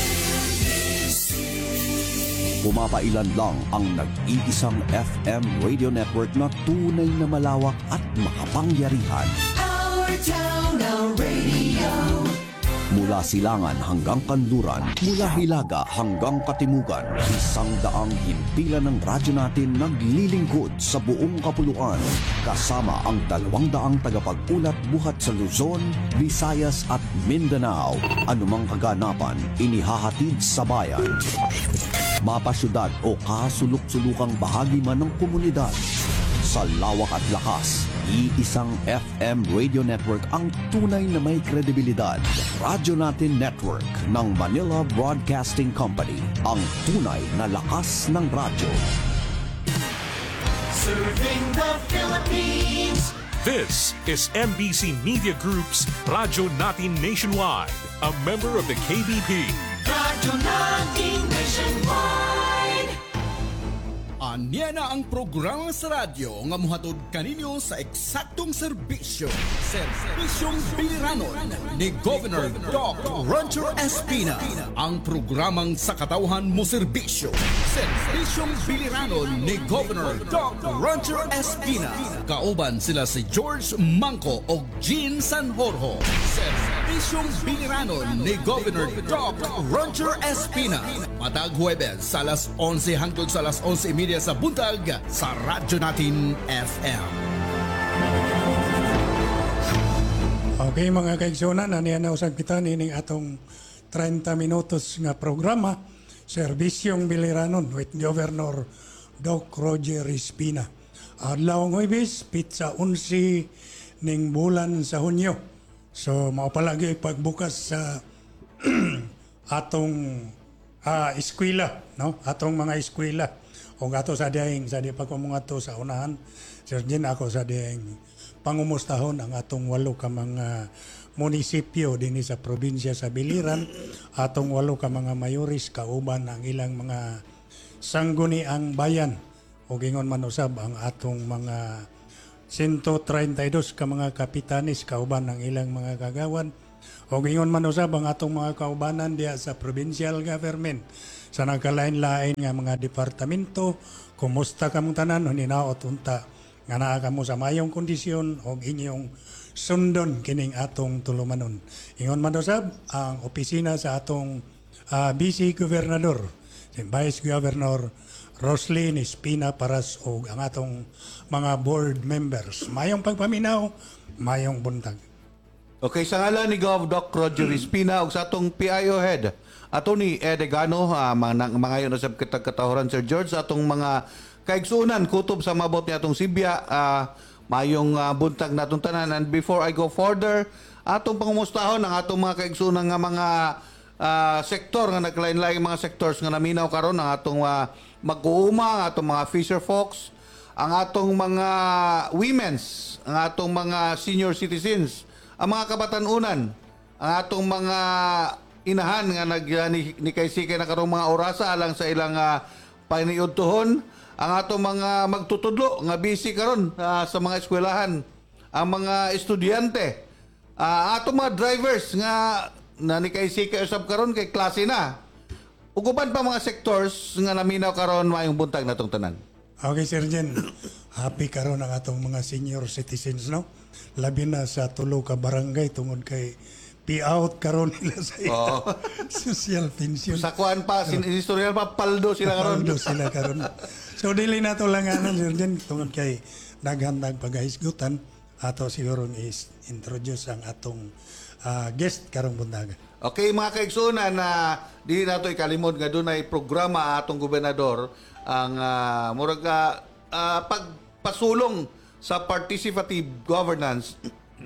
Pumapailan lang ang nag-iisang F M radio network na tunay na malawak at makapangyarihan. Our town, our radio. Mula Silangan hanggang Kanluran, mula Hilaga hanggang Katimugan, isang daang himpilan ng radyo natin naglilingkod sa buong kapuluan. Kasama ang dalawang daang tagapag-ulat buhat sa Luzon, Visayas at Mindanao. Anumang kaganapan, inihahatid sa bayan. Mapasyudad o kasulok-sulukang bahagi man ng komunidad. Sa lawak at lakas, iisang F M radio network ang tunay na may kredibilidad. Radyo Natin Network ng Manila Broadcasting Company, ang tunay na lakas ng radyo. Serving the Philippines. This is M B C Media Group's Radyo Natin Nationwide, a member of the K B P. Radio Natin Nationwide. Ani Niya na ang programa sa radyo nga muhatod kaninyo sa eksaktong serbisyo. Serbisyong Biliranon ni Governor Doc Rancho Espina. Ang programang sa katauhan mo serbisyo. Serbisyong Biliranon ni Governor Doc Rancho Espina. Kauban sila si George Manco o Jean Sanjorjo. Serbisyong Biliranon ni Governor Doc Rancho Espina. Matag Huwebes sa alas onse hangtod sa alas onse media sa buntag sa Radyo Natin F M. Okay mga kaigsunan, aniya na usag kita nining atong thirty minutos nga programa, Serbisyong Biliranon with Governor Doc Roger Espina. Adlaw ng Huwebes, pizza onse ning bulan sa Hunyo. So mao palagi pagbukas sa atong uh, eskwela, no? Atong mga eskwela. O ato sa diayeng sa di pa ko mga to sa unahan, Sir Jen, ako sa diayeng pangumustahon ang atong walo ka mga munisipyo dinhi sa probinsya sa Biliran, atong walo ka mga mayoris kauban ang ilang mga sangguniang bayan o gingon man usab ang atong mga one hundred thirty-two ka mga kapitanis kauban ang ilang mga kagawan o gingon man usab ang atong mga kaubanan diya sa provincial government sa nagkalain-lain nga mga departamento. Kumusta kamong tanan hininaot unta nga naa kamo sa mayong kondisyon o inyong sundon kining atong tulumanon. Ingon man usab ang opisina sa atong uh, Vice Gobernador, si Vice Governor Roslyn Espina Paras o ang atong mga board members. Mayong pagpaminaw, mayong buntag. Okay, sa ngalan ni Gov. Doc Roger Espina ug sa atong P I O head Attorney Edegano, uh, mga, mga yun na sa katawharan Sir George, atong mga kaigsunan, kutob sa mabot ni atong Sibya, uh, mayong uh, buntag na atong tanan. And before I go further, atong pangumustahon ang atong mga kaigsunan nga mga uh, sektor, nga naglain-laing mga sectors nga naminaw karon, ang atong uh, mag-uuma, ang atong mga fisher folks, ang atong mga women's, ang atong mga senior citizens, ang mga kabatanunan, ang atong mga inahan nga nag uh, ni, ni kaysikay na karong mga orasa alang sa ilang uh, paniudtohon, ang atong mga magtutudlo nga busy karon uh, sa mga eskwelahan, ang mga estudyante, uh, atong mga drivers nga na ni kaysikay usab karon kay klase na. Uguban pa mga sectors nga naminaw karon mayong buntag natong tanan. Okay, Sir Jen. Happy karon ang atong mga senior citizens, no? Labi na sa tulo ka barangay tungod kay pi-out karon nila sa oh. social pension. Sa kuan pa, sin historial pa, paldo sila karon. Paldo sila karon. So dili na to lang anon, Sir Jen, tungod kay naghandang pagahisgutan, ato siguro is introduce ang atong uh, guest karong buntaga. Okay, mga kaigsunan, na uh, di nato ikalimod nga dunay programa atong gobernador ang uh, murag uh, pagpasulong sa participative governance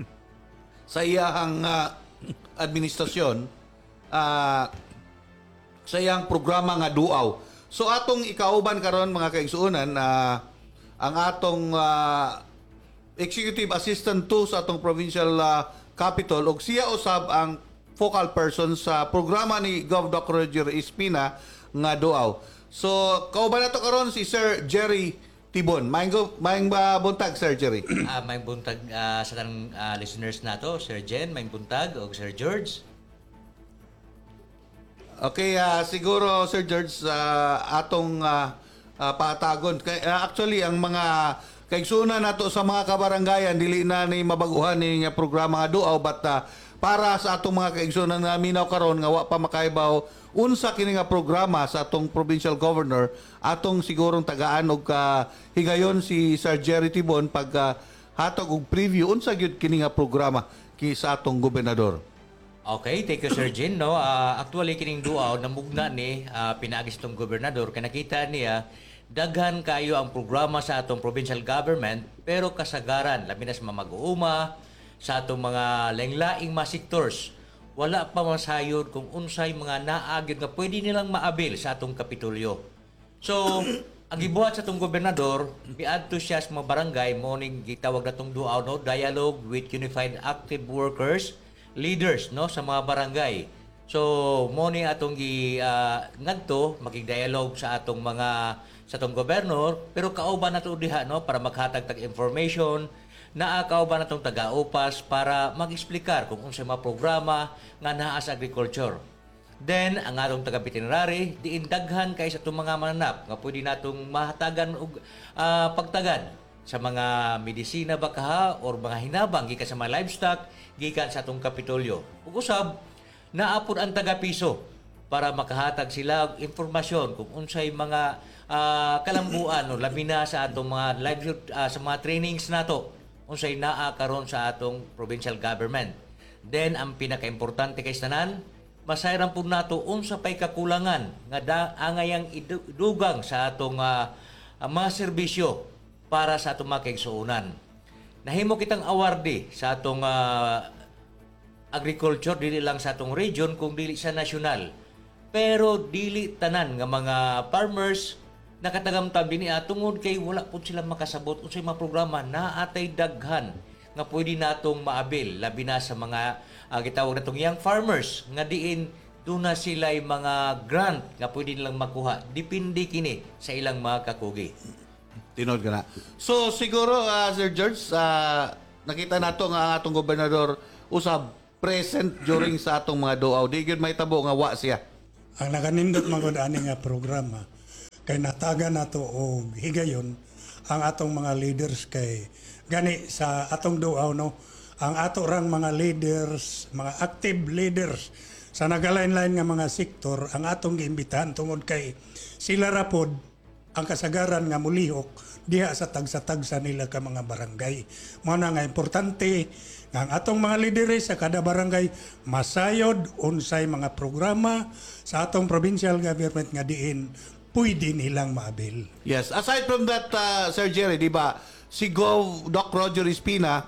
sa iyahang uh, administrasyon, uh, sa iyang programa nga duaw. So atong ikauban karon mga kaigsunan, uh, ang atong uh, executive assistant to sa atong provincial uh, capital ug siya usab ang focal person sa programa ni Gov. Doc Roger Espina nga duaw. So kauban nato karon si Sir Jerry Tibon. Maayong maayong ba buntag, Sir Jerry? Uh, maayong buntag uh, sa tanang uh, listeners nato, Sir Jen, maayong buntag, o Sir George. Okay, uh, siguro, Sir George, uh, atong uh, uh, patagon. Kay, uh, actually, ang mga kaigsunan nato sa mga kabarangayan, dili na ni mabaguhan ni nga programa nga duaw, but uh, para sa atong mga kaigsunan nga minaw karon nga wa pa makaibaw unsa kini nga programa sa atong provincial governor, atong sigurong tagaan og uh, higayon si Sir Jerry Tibon pag uh, hatag og preview unsa gyud kini nga programa ki sa atong gobernador. Okay, thank you, Sir Jin. No? Uh, actually, kining duaw, namugna ni uh, pinaagis tong gobernador. Kaya nakita niya, daghan kayo ang programa sa atong provincial government, pero kasagaran, labi na sa mga mag-uuma, sa atong mga laing-laing mga sectors, wala pa masayod kung unsay mga naagid nga pwede nilang maabil sa atong kapitulyo. So, ang gibuhat sa atong gobernador, biadto siya sa mga barangay, morning gitawag na itong duaw, no? Dialogue with Unified Active Workers, leaders, no, sa mga barangay. So, morning atong gi uh, ngadto, magig-dialogue sa atong mga sa tong gobernador, pero kauban na to diha no para maghatag tag information, naa kauban na tong taga-upas para mag-explicar kung unsay mga programa nga naa sa agriculture. Then ang atong taga-veterinary diin daghan kay sa itong mga mananap nga pwede natong mahatagan og ah, pagtagad sa mga medisina ba kaha or mga hinabang gikan sa mga livestock gikan sa atong Kapitolyo. Ug usab naapod ang taga-piso para makahatag sila og impormasyon kung unsay mga ah, kalambuan no labi na sa atong mga livelihood ah, sa mga trainings nato unsay naa karon sa atong provincial government. Then ang pinaka-importante kay tanan, masayran pud nato unsa pay kakulangan nga da, angayang idugang sa atong ah, ah, mga serbisyo para sa atong mga kaigsuonan. Nahimo kitang awardee sa atong ah, agriculture dili lang sa atong region kung dili sa nasyonal. Pero dili tanan nga mga farmers nakatagamtab dinhi tungod kay wala pud sila makasabot unsay mga programa na atay daghan nga pwede natong maabil labi na sa mga uh, gitawag natong young farmers nga diin duna sila'y mga grant nga pwede nilang makuha depende kini sa ilang mga kakugi. Tinod ka na. So siguro ah, Sir George, ah, nakita nato nga ang atong gobernador usab present during sa atong mga duaw. Di gyud may tabo nga wa siya. Ang nakanindot man gud ani nga programa kay nataga nato og higayon ang atong mga leaders kay gani sa atong duaw no ang ato rang mga leaders, mga active leaders sa nagalain-lain nga mga sektor ang atong giimbitahan tungod kay sila ra pod ang kasagaran nga mulihok diha sa tagsa-tagsa nila ka mga barangay. Mao na nga importante nga ang atong mga lideres sa kada barangay masayod unsay mga programa sa atong provincial government nga diin pwede nilang maabil. Yes, aside from that uh, Sir Jerry, di ba? Si Gov Doc Roger Espina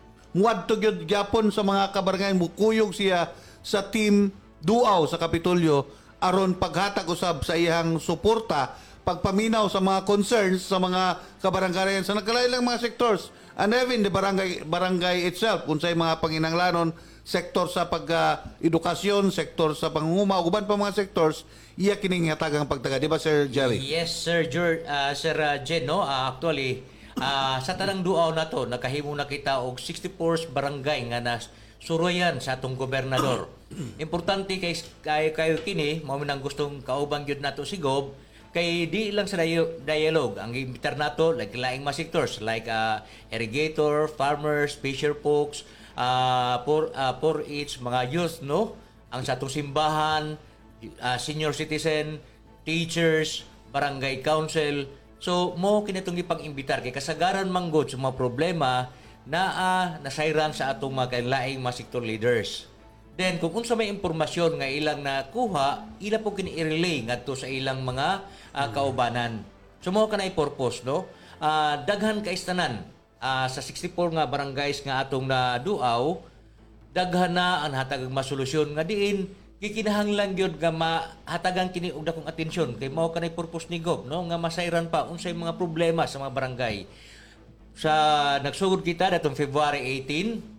muadto gyud gyapon sa mga kabarangay mukuyog siya sa team duaw sa Kapitolyo aron paghatag usab sa iyang suporta pagpaminaw sa mga concerns sa mga kabarangayan sa nagkalailang mga sectors and even the barangay barangay itself unsay mga panginahanglanon sektor sa pag-edukasyon, sektor sa pangunguma uban pa mga sectors iya kining hatagang pagtaga, di ba Sir Jerry? Yes, Sir George, uh, Sir uh, Jen, no? Uh, actually, uh, sa tanang duaw na to, nakahimo na kita og sixty-four barangay nga na suroyan sa atong gobernador. Importante kay kay kayo kini, mao man ang gustong kauban gyud nato si Gob, kay di lang sa dialogue ang imbitar nato like laing mga sectors like uh, irrigator, farmers, fisher folks, uh, for uh, for each mga youth no, ang sa atong simbahan, uh, senior citizen, teachers, barangay council. So mo kinitong ipang-imbitar kay kasagaran manggod sa mga problema na uh, nasayrang sa atong mga laing mga sector leaders. Then kung unsa may impormasyon nga ilang nakuha, ila po kini i-relay ngadto sa ilang mga uh, kaubanan. So mo kanay purpose no. Uh, daghan ka istanan uh, sa sixty-four nga barangays nga atong na duaw, daghan na ang hatag masolusyon nga diin gikinahanglan gyud nga mahatagan kini og dakong atensyon kay mao kanay purpose ni Gob no nga masayran pa unsay mga problema sa mga barangay. Sa nagsugod kita datong February eighteen,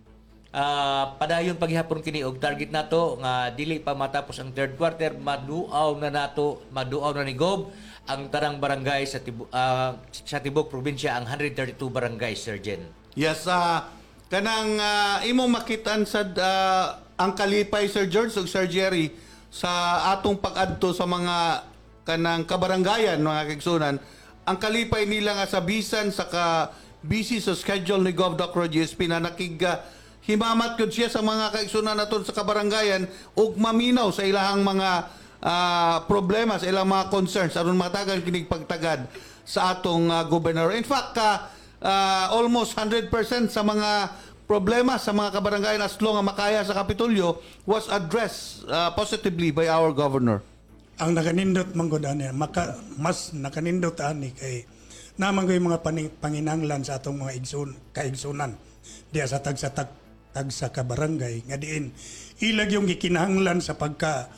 Uh, padayon paghihapon kini og target nato nga dili pa matapos ang third quarter maduaw na nato maduaw na ni Gob ang tarang barangay sa tibu, uh, sa tibok probinsya ang one hundred thirty-two barangay, Sir Jen. Yes, uh, kanang uh, imong makitaan sa uh, ang kalipay Sir George ug Sir Jerry sa atong pag-adto sa mga kanang kabarangayan mga kaigsunan, ang kalipay nila nga sa bisan sa ka busy sa schedule ni Gov Doc Roger Espina nakig uh, himamat gud siya sa mga kaigsunan naton sa kabarangayan ug maminaw sa ilahang mga uh, problema sa ilang mga concerns aron matagan kinig pagtagad sa atong uh, gobernador. In fact, uh, uh, almost one hundred percent sa mga problema sa mga kabarangayan aslo nga makaya sa Kapitolyo was addressed uh, positively by our governor. Ang nakanindot man gud ani maka mas nakanindot ani kay naman gyud mga panginanglan sa atong mga igsoon kaigsunan diya sa tagsa tag tag sa kabarangay nga diin ilag yung gikinahanglan sa pagka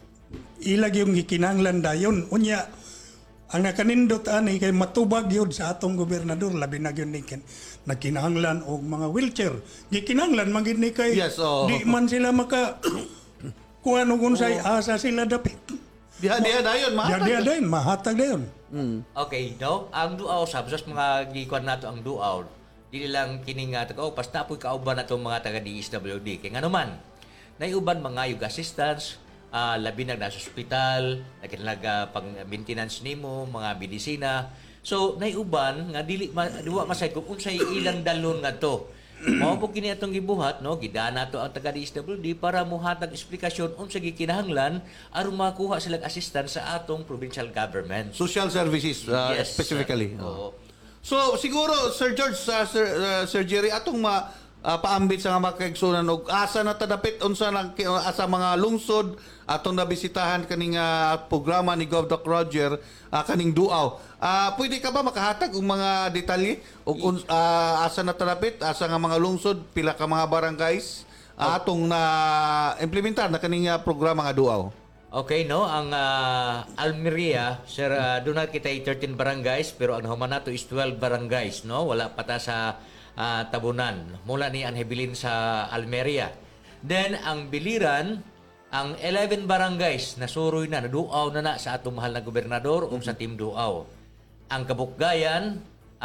ilag yung gikinahanglan dayon unya ang nakanindot ani kay matubag yun sa atong gobernador labi na gyud ni nagkinahanglan og mga wheelchair gikinahanglan man gid ni kay yes, oh. di man sila maka kuan og unsay asa sila dapit diha diha dayon mahatag diha dayon mahatag dayon Okay, no? Ang duaw sab sa mga gikuan nato ang duaw. Dili lang kining nga taga pas na po'y kauban nato mga taga D S W D. Kay ngano man, naiuban mga yung assistance, ah, labi na nasa ospital, nakinlaga pang maintenance nimo, mga medisina. So naiuban nga dili ma, duwa masay kung unsay ilang dalon ngadto. Mao po kini atong gibuhat, no? Gidaan nato ang taga D S W D para muhatag eksplikasyon unsa gikinahanglan aron makuha silang assistance sa atong provincial government. Social services uh, Yes, specifically. sir. Oo. So siguro Sir George, uh, Sir, uh, Sir Jerry, atong ma uh, paambit sa mga kaigsunan og asa na tadapit unsa lang ki- asa mga lungsod atong nabisitahan kaning uh, programa ni Gov Doc Roger uh, kaning duaw. Uh, pwede ka ba makahatag og mga detalye og uns- uh, asa na tadapit, asa nga mga lungsod, pila ka mga barangays uh, atong na implementar na kaning uh, programa nga duaw? Okay, no? Ang ah, Almeria, sir, uh, doon na kita ay thirteen barangays, pero ang nahuman nato is twelve barangays, no? Wala pa ta sa ah, tabunan. Mula ni Anhebilin sa Almeria. Then, ang Biliran, ang eleven barangays, nasuroy na, naduaw na na sa atong mahal na gobernador o sa Team Duaw. Ang Kabukgayan,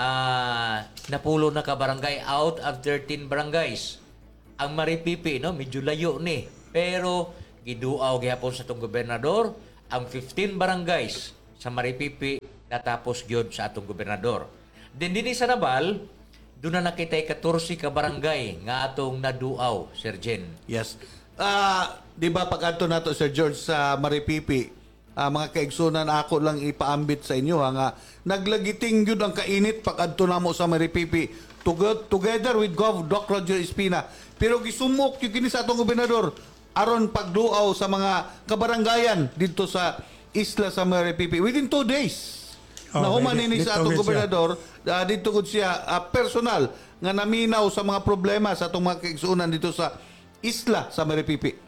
ah, napulo na ka barangay out of thirteen barangays. Ang Maripipi, no? Medyo layo ni. Pero, giduaw gihapon sa atong gobernador ang fifteen barangays sa Maripipi natapos gyud sa atong gobernador. Then dinhi sa Nabal, doon na nakitay fourteen ka barangay nga atong naduaw, Sir Jen. Yes. Ah, di ba pag adto nato Sir George sa Maripipi, ah, mga kaigsunan ako lang ipaambit sa inyo ha, nga naglagiting gyud ang kainit pag adto namo sa Maripipi Tugod- together with Gov Doc Roger Espina. Pero gisumok yung kini sa atong gobernador aron pagduaw sa mga kabaranggayan dito sa isla sa Maripipi within two days. Oh, na human di- ini dito sa atong gid siya. gobernador, uh, dito gud siya ah, personal nga naminaw sa mga problema sa atong mga kaigsunan dito sa isla sa Maripipi.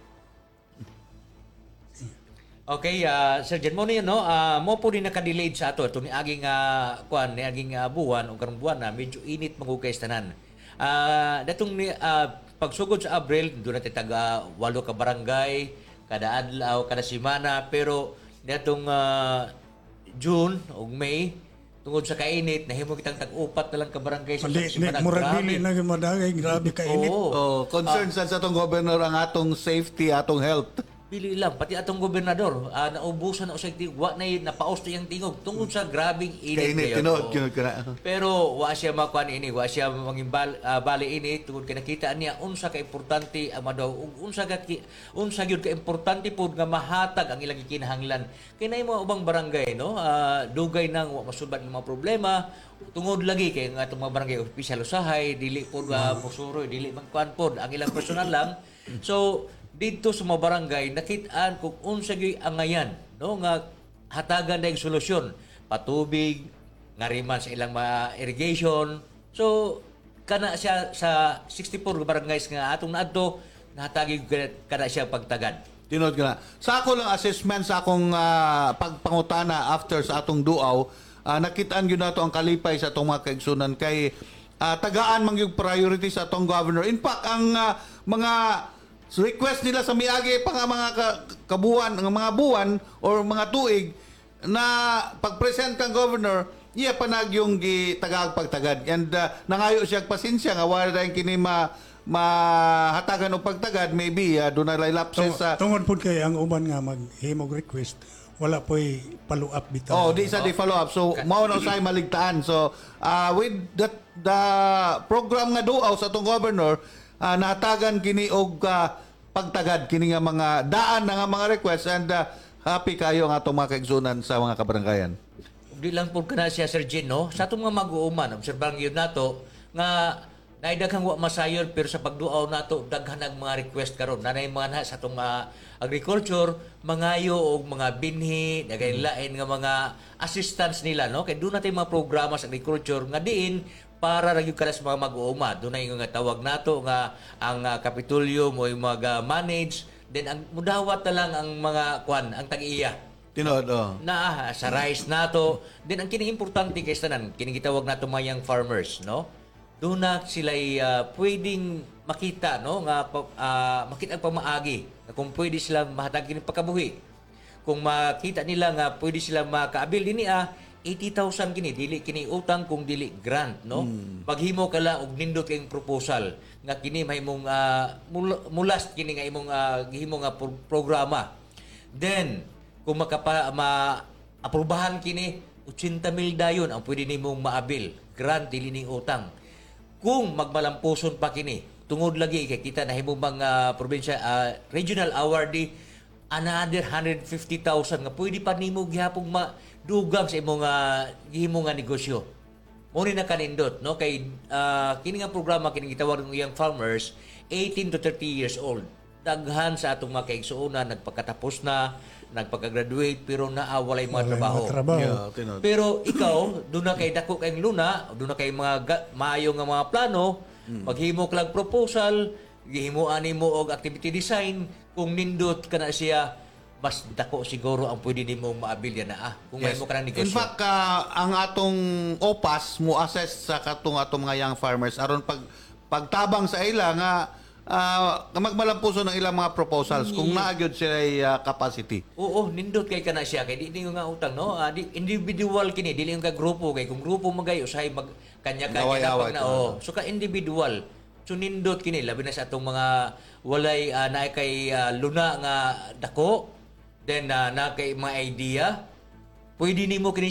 Okay, uh, Sir Jen, mo niyan, no? Uh, mo po din naka-delayed sa ato. Ito ni aging uh, kuan, ni aging uh, buwan o karong buwan na medyo init magugay tanan. Uh, datong ni uh, pagsugod sa Abril, doon natin taga walo ka barangay, kada adlaw, kada semana, pero datong uh, June o May, tungod sa kainit, nahimo kitang tag-upat na lang ka barangay sa Mali, semana. murag dili na gyud madagay, grabe ka init. Oo. Oh, concern sa atong governor ang atong safety, atong health. Pili lang, pati atong gobernador, uh, naubusan na usay tingog, wa na yun, napaos na yung tingog, tungod sa grabing init. Kainit, ngayon. tinood, Oo. tinood ka na. Pero wa siya makuan ini, wa siya manging bal, ah, bali ini tungod kay nakita niya unsa ka importante ang madaw ug unsa ka ki- unsa gyud ka importante pod nga mahatag ang ilang kinahanglan. Kay nay mo ubang barangay no, ah, dugay nang wa masulbad ng mga problema tungod lagi kay nga itong mga barangay opisyal usahay dili pod uh, musuroy, dili man kuan pod ang ilang personal lang. So dito sa mga barangay nakitaan kung unsa gyud angayan no nga hatagan na solusyon, patubig, ngariman sa ilang mga irrigation. So kana siya sa sixty-four barangays nga atong naadto nahatagi kana siya pagtagad. Tinood ka na. Sa ako lang assessment sa akong ah, pagpangutana after sa atong duaw, ah, nakitaan gyud nato ang kalipay sa atong mga kaigsunan kay ah, tagaan man yung priority sa atong governor. In fact, ang ah, mga request nila sa miagi pa nga mga ka- kabuan, ang mga buwan or mga tuig na pag-present kang governor, iya panag yung gitagag pagtagad. And uh, nangayo siya pasensya nga wala tayong kini ma mahatagan og pagtagad, maybe uh, doon na lay lapses sa Tungod pud kay ang uban nga maghimog request, wala po'y follow up bitaw. Oh, di sa di follow up. So mao na usay maligtaan. So uh, with that the program nga duaw sa atong governor, uh, nahatagan kini og uh, pagtagad kini nga mga daan na nga mga request and uh, happy kayo nga atong mga kaigsunan sa mga kabaranggayan. Di lang po kana siya Sir Jin, no? Sa itong mga mag-uuman, obserbahan yun nato, nga naidaghang wa masayon pero sa pagduaw nato daghan ang mga request karon nanay mga na sa itong mga agriculture mangayo og mga binhi dagay lain nga mga assistance nila no kay doon natin mga programa sa agriculture nga diin para ra gyud kada sa mga mag-uuma dunay nga tawag nato nga ang uh, Kapitolyo mo mag-manage then ang mudawat na lang ang mga kwan ang tag-iya Tinood, oh. na ah, sa rice nato then ang kining importante kay tanan kining gitawag nato mga young farmers no doon na sila uh, pwedeng makita no nga uh, makita ang pamaagi na kung pwede sila mahatag kining pagkabuhi kung makita nila nga pwede sila makaabil dinhi ah eighty thousand kini dili kini utang kung dili grant no. Paghimo kala og nindot kayong proposal nga kini mahimong uh, mul- mulas kini nga imong uh, gihimo nga pro- programa. Then kung makapa ma aprubahan kini eighty mil dayon ang pwede nimong maabil grant dili ning utang. Kung magmalampuson pa kini tungod lagi kay kita nahimong mga probinsya uh, regional awardee another one hundred fifty thousand nga pwede pa nimo gihapon madugang sa imong uh, gihimo nga negosyo. Mo ni na kanindot no kay uh, kini nga programa kini gitawag ng young farmers eighteen to thirty years old. Daghan sa atong mga kaigsuonan nagpakatapos na, nagpaka-graduate pero naa walay mga Walay trabaho. mga trabaho. Yeah, tinod. Pero ikaw, doon na kay dako kayong luna, doon na kay mga ga- maayo nga mga plano, maghimo ka lang proposal, gihimuan nimo og activity design, kung nindot ka na siya, mas dako siguro ang pwede nimo maabil yan na ah. Kung Yes. mahimo ka ng negosyo. In fact, ah, ang atong O P A S mo assess sa katong atong mga young farmers aron pag pagtabang sa ila nga ah, magmalampuson ng ilang mga proposals kung naagyod sila ah, capacity. Oo, nindot kay kana siya kay di di nga utang no. Ah, di, individual kini dili yung ka grupo kay kung grupo magay usahay mag kanya-kanya Away-away na pag na oh. So ka individual. So nindot kini labi na sa atong mga walay uh, na kay ah, luna nga dako then uh, na kay mga idea pwede nimo kini